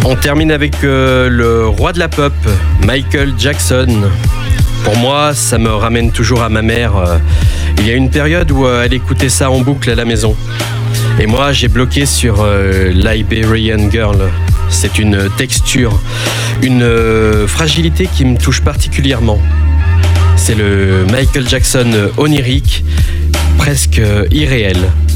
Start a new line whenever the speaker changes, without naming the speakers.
On termine avec le roi de la pop, Michael Jackson. Pour moi, ça me ramène toujours à ma mère. Il y a une période où elle écoutait ça en boucle à la maison. Et moi, j'ai bloqué sur Liberian Girl. C'est une texture, une fragilité qui me touche particulièrement. C'est le Michael Jackson onirique, presque irréel.